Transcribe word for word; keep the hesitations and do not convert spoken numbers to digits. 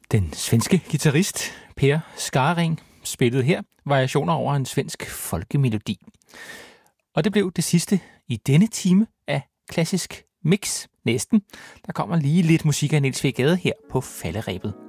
Den svenske guitarist Per Skarring spillede her variationer over en svensk folkemelodi. Og det blev det sidste i denne time af Klassisk Mix. Næsten. Der kommer lige lidt musik af Niels W. Gade her på falderebet.